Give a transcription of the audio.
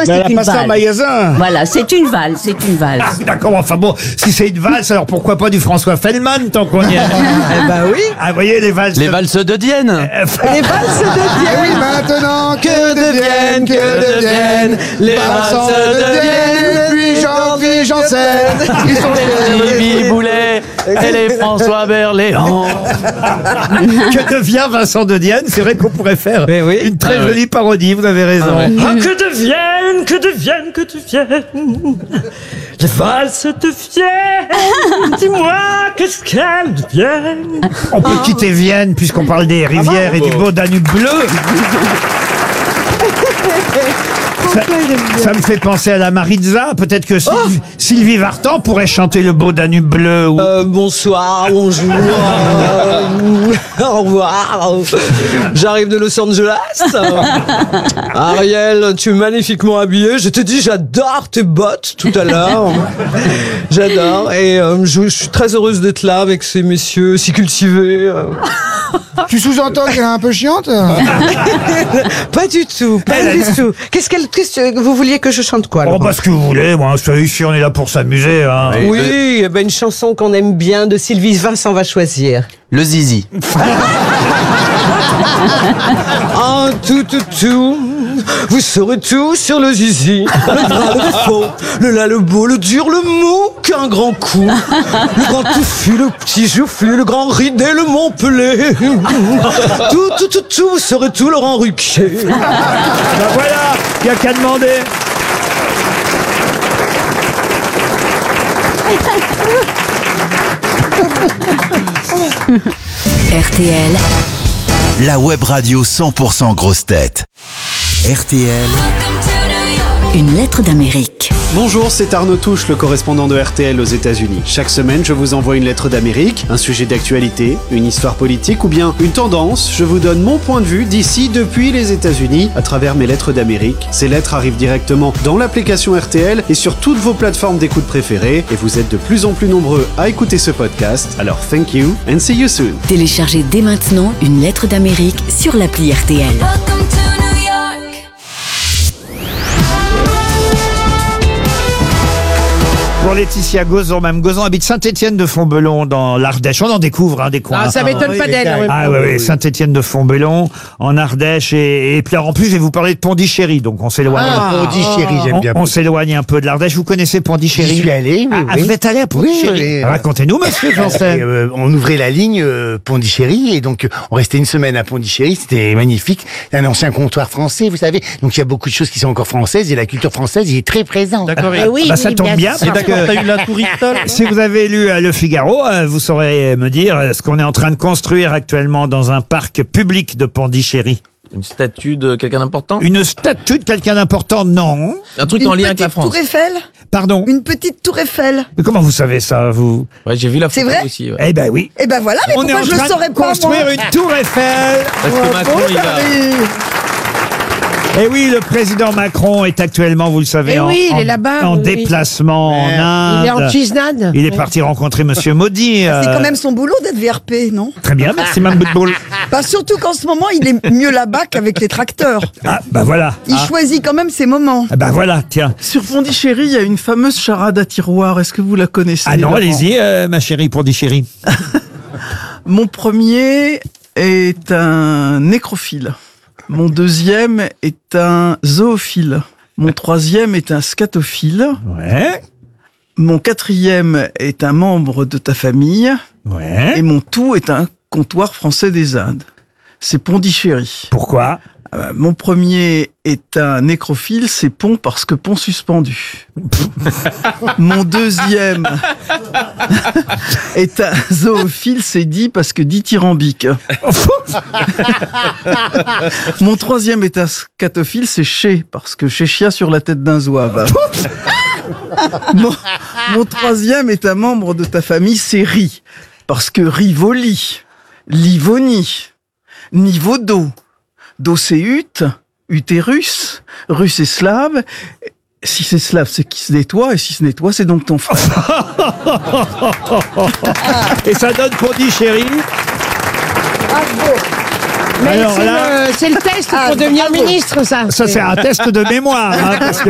Mais c'est elle a une pas ça en valse. magasin. Voilà, c'est une valse, c'est une valse. Ah, d'accord, enfin bon, si c'est une valse, alors pourquoi pas du François Fellman tant qu'on y est. Eh ben oui. Ah, vous voyez les valses. Les valses de Dienne. Les valses de Et oui, Dienne. maintenant Que deviennent les Vincent valses de de Dienne, puis Jean-Philippe Janssen. Ils sont Sylvie Boulet et les François Berléand. Que devient Vincent de Dienne? C'est vrai qu'on pourrait faire Mais oui. une très Ah ouais. jolie parodie, vous avez raison. Ah ouais. Ah, que deviennent les valses de Vienne. Dis-moi, qu'est-ce qu'elles deviennent? On peut quitter Vienne puisqu'on parle des rivières et du beau Danube bleu. Ça me fait penser à la Maritza. Peut-être que Sylvie Vartan pourrait chanter le beau Danube bleu. Ou... Bonsoir, bonjour, au revoir. J'arrive de Los Angeles. Ariel, tu es magnifiquement habillée. Je te dis, j'adore tes bottes tout à l'heure. J'adore. Et je suis très heureuse d'être là avec ces messieurs si cultivés. Tu sous-entends qu'elle est un peu chiante? Pas du tout, pas du tout. Qu'est-ce que vous vouliez que je chante quoi, Oh, Laurent? bah, ce que vous voulez, moi. Ici, on est là pour s'amuser, hein. Oui, eh ben une chanson qu'on aime bien de Sylvie Vincent va choisir. Le zizi. Un tout, vous saurez tout sur le zizi. Le vrai, le faux, le là, le beau, le dur, le mou, qu'un grand coup. Le grand touffu, le petit joufflu, le grand ridé, le Montpellier. Tout, vous saurez tout, Laurent Ruquier. Bah voilà, il n'y a qu'à demander. RTL, La web radio 100% grosse tête. RTL. une lettre d'Amérique. Bonjour, c'est Arnaud Touche, le correspondant de RTL aux États-Unis. Chaque semaine, je vous envoie une lettre d'Amérique, un sujet d'actualité, une histoire politique ou bien une tendance. Je vous donne mon point de vue d'ici, depuis les États-Unis, à travers mes lettres d'Amérique. Ces lettres arrivent directement dans l'application RTL et sur toutes vos plateformes d'écoute préférées. Et vous êtes de plus en plus nombreux à écouter ce podcast. Alors, thank you and see you soon. Téléchargez dès maintenant une lettre d'Amérique sur l'appli RTL. Pour Laetitia Gozon, Mme Gozon habite Saint-Étienne-de-Fontbellon dans l'Ardèche. On en découvre des coins. Ah, ça m'étonne pas d'elle. Ouais. Ah oui, Saint-Étienne-de-Fontbellon en Ardèche et puis alors, en plus je vais vous parler de Pondichéry, donc on s'éloigne. Pondichéry, j'aime bien. On s'éloigne un peu de l'Ardèche. Vous connaissez Pondichéry? J'y suis allé, oui, Ah, oui. vous êtes allé à Pondichéry? Oui. Racontez-nous, monsieur Janssen. On ouvrait la ligne Pondichéry et donc on restait une semaine à Pondichéry, c'était magnifique. C'est un ancien comptoir français, vous savez. Donc il y a beaucoup de choses qui sont encore françaises et la culture française y est très présente. D'accord. Bah, ça tombe bien parce que T'as eu la tour Eiffel? si vous avez lu Le Figaro, vous saurez me dire ce qu'on est en train de construire actuellement dans un parc public de Pondichéry. Une statue de quelqu'un d'important. Une statue de quelqu'un d'important, non. Un truc en lien avec la France. Tour Eiffel. Pardon. Une petite tour Eiffel. Mais comment vous savez ça, vous? Ouais, j'ai vu la C'est photo vrai aussi. Ouais. Eh ben oui. Eh ben voilà, mais On est pourquoi en je le train saurais de pas, construire moi? une tour Eiffel. Parce que Macron, il va. Et oui, le président Macron est actuellement, vous le savez, Eh oui, il est là-bas, en oui. déplacement en Inde. Il est en Gisnade. Il est parti rencontrer Monsieur Modi. C'est quand même son boulot d'être VRP, non? Très bien, merci Mme Boutboul. Pas surtout qu'en ce moment, il est mieux là-bas qu'avec les tracteurs. Ah, bah voilà. Il choisit quand même ses moments. Ah, bah voilà, tiens. Sur Pondichéry, il y a une fameuse charade à tiroir. Est-ce que vous la connaissez? Ah non, Laurent? allez-y, ma chérie Pondichéry. Mon premier est un nécrophile. Mon deuxième est un zoophile. Mon troisième est un scatophile. Ouais, Mon quatrième est un membre de ta famille. ouais. Et mon tout est un comptoir français des Indes. C'est Pondichéry. Pourquoi? Mon premier est un nécrophile, c'est pont parce que pont suspendu. Mon deuxième est un zoophile, c'est dit parce que dithyrambique. Mon troisième est un scatophile, c'est chez parce que chéchia sur la tête d'un zouave. Mon troisième est un membre de ta famille, c'est Ri parce que Rivoli, Livoni, niveau d'eau. Do c'est ut, utérus, russe et slave. Si c'est slave, c'est qui se nettoie, et si se nettoie, c'est donc ton frère. Et ça donne Pondichéry. Mais Alors là- c'est le test pour devenir ministre, ça. Ça, c'est un test de mémoire, hein, parce que